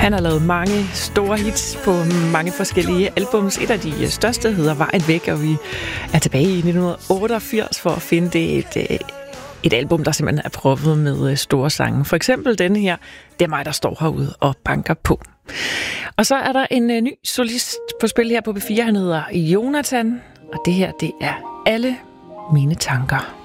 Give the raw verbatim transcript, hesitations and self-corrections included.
Han har lavet mange store hits på mange forskellige albums. Et af de største hedder Vejen Væk, og vi er tilbage i nitten otteogfirs for at finde det et, et album, der simpelthen er proppet med store sange. For eksempel denne her, Det er mig, der står herude og banker på. Og så er der en ny solist på spil her på P fire. Han hedder Jonathan, og det her, det er Alle mine tanker.